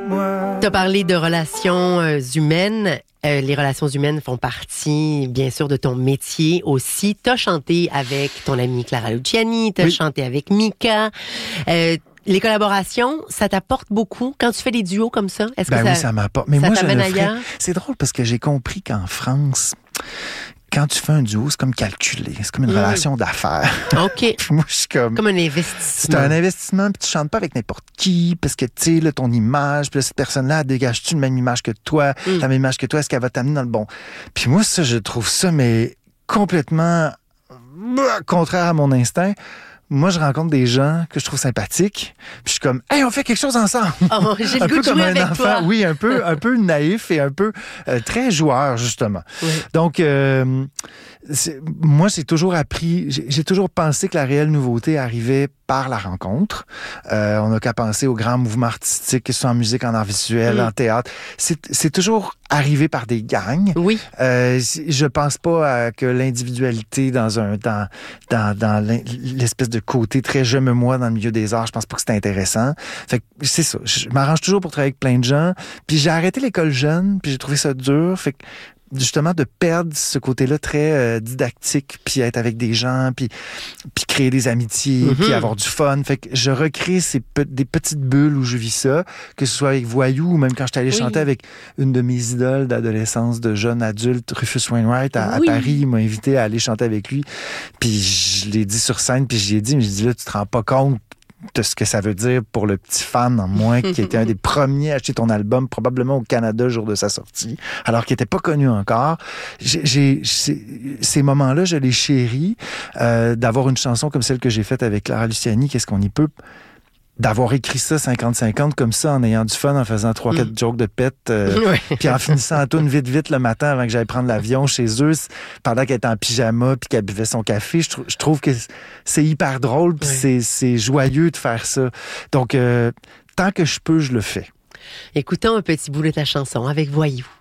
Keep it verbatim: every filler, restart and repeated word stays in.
moi. Tu as parlé de relations euh, humaines. Euh, les relations humaines font partie, bien sûr, de ton métier aussi. Tu as chanté avec ton amie Clara Luciani, tu as Oui. chanté avec Mika. Euh, les collaborations, ça t'apporte beaucoup quand tu fais des duos comme ça? Est-ce Ben que ça, oui, ça m'apporte. Mais ça moi, je t'amène le ferais. ailleurs? C'est drôle parce que j'ai compris qu'en France, quand tu fais un duo, c'est comme calculé. C'est comme une Mm. relation d'affaires. OK. Puis moi, je suis comme... Comme un C'est investissement. un investissement, puis tu chantes pas avec n'importe qui, parce que, tu sais, là, ton image, puis là, cette personne-là, elle dégage-tu la même image que toi, Mm. la même image que toi, est-ce qu'elle va t'amener dans le bon? Puis moi, ça, je trouve ça, mais complètement bah, contraire à mon instinct. Moi, je rencontre des gens que je trouve sympathiques, puis je suis comme, hey, on fait quelque chose ensemble. Oh, j'ai le Un goût peu de comme jouer un avec enfant, toi. oui, un peu, un peu naïf et un peu euh, très joueur, justement. Oui. Donc, euh, c'est- moi, j'ai toujours appris, j'ai j'ai toujours pensé que la réelle nouveauté arrivait par la rencontre. Euh, on n'a qu'à penser aux grands mouvements artistiques, que ce soit en musique, en art visuel, Mm. en théâtre. C'est c'est toujours arrivé par des gangs. Oui. Euh, je pense pas à que l'individualité dans un dans dans, dans l'in- l'espèce de côté très je me moi dans le milieu des arts, je pense pas que c'est intéressant. Fait que c'est ça. Je m'arrange toujours pour travailler avec plein de gens. Puis j'ai arrêté l'école jeune, puis j'ai trouvé ça dur. Fait que justement de perdre ce côté-là très euh, didactique, puis être avec des gens, puis puis créer des amitiés, Mm-hmm. puis avoir du fun. Fait que je recrée ces pe- des petites bulles où je vis ça, que ce soit avec Voyou ou même quand j'étais allé Oui. chanter avec une de mes idoles d'adolescence, de jeune adulte, Rufus Wainwright, à, à Oui. Paris. Il m'a invité à aller chanter avec lui. Puis je l'ai dit sur scène, puis je lui ai dit, mais je dis là, tu te rends pas compte de ce que ça veut dire pour le petit fan en moi qui était un des premiers à acheter ton album probablement au Canada le jour de sa sortie, alors qu'il n'était pas connu encore. J'ai, j'ai, ces, ces moments-là, je les chéris. Euh, d'avoir une chanson comme celle que j'ai faite avec Clara Luciani, qu'est-ce qu'on y peut? D'avoir écrit ça cinquante cinquante comme ça, en ayant du fun, en faisant trois quatre Mm. jokes de pète, euh, Oui. puis en finissant la toune vite, vite le matin avant que j'aille prendre l'avion chez eux, c- pendant qu'elle était en pyjama puis qu'elle buvait son café. Je, trou- je trouve que c'est hyper drôle puis Oui. c'est, c'est joyeux de faire ça. Donc, euh, tant que je peux, je le fais. Écoutons un petit bout de ta chanson avec Voyou.